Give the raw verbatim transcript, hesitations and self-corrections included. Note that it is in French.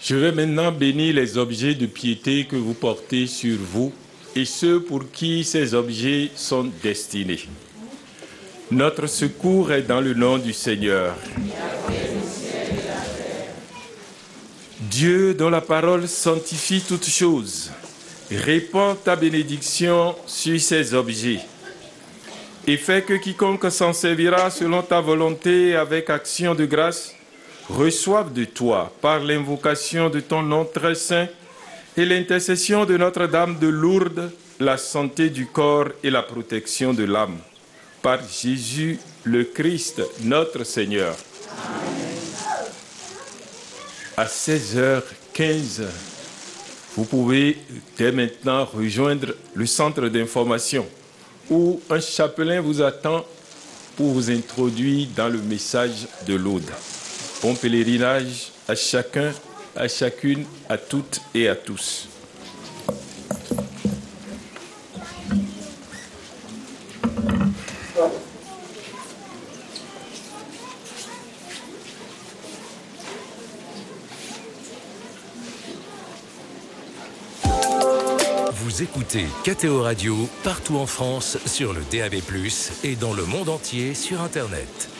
Je vais maintenant bénir les objets de piété que vous portez sur vous et ceux pour qui ces objets sont destinés. Notre secours est dans le nom du Seigneur. Dieu, dont la parole sanctifie toutes choses, répand ta bénédiction sur ces objets et fait que quiconque s'en servira selon ta volonté avec action de grâce reçoive de toi, par l'invocation de ton nom très saint et l'intercession de Notre-Dame de Lourdes, la santé du corps et la protection de l'âme. Par Jésus le Christ, notre Seigneur. À seize heures quinze, vous pouvez dès maintenant rejoindre le centre d'information où un chapelain vous attend pour vous introduire dans le message de l'Aude. Bon pèlerinage à chacun, à chacune, à toutes et à tous. Vous écoutez K T O Radio partout en France sur le D A B plus, et dans le monde entier sur Internet.